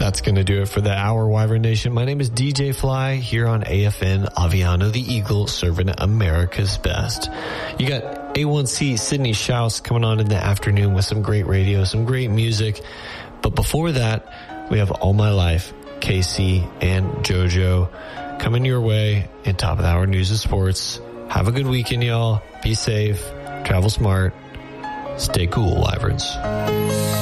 That's going to do it for the hour, Wyvern Nation. My name is DJ Fly here on AFN Aviano the Eagle, serving America's best. You got A1C Sydney Shouse coming on in the afternoon with some great radio, some great music. But before that, we have All My Life, Casey and JoJo coming your way in top of the hour news and sports. Have a good weekend, y'all. Be safe. Travel smart. Stay cool, Wyverns.